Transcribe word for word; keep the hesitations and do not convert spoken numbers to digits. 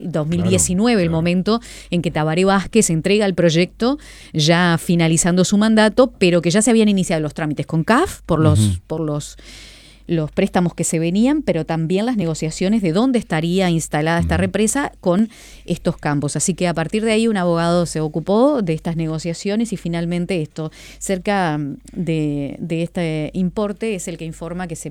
dos mil diecinueve claro, el claro. momento en que Tabaré Vázquez entrega el proyecto ya finalizando su mandato, pero que ya se habían iniciado los trámites con C A F por los, uh-huh. por los los préstamos que se venían, pero también las negociaciones de dónde estaría instalada esta represa con estos campos. Así que a partir de ahí un abogado se ocupó de estas negociaciones y finalmente esto, cerca de, de este importe, es el que informa que se